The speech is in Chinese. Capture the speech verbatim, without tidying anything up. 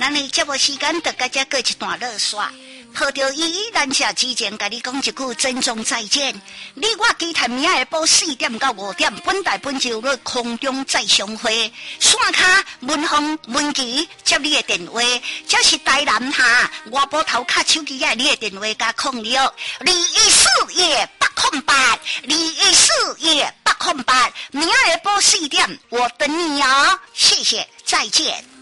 咱的节目时间就到这过一段落煞。抱着依依难下之前，甲你讲一句珍重再见。你我期待明下晡四点到五点，本台本就在空中再相会。线卡文峰文琪接你的电话，这是台南下外埔头卡手机啊，你的电话加空六二一四夜八空八二一四夜八空八。明下晡四点，我等你哦，谢谢，再见。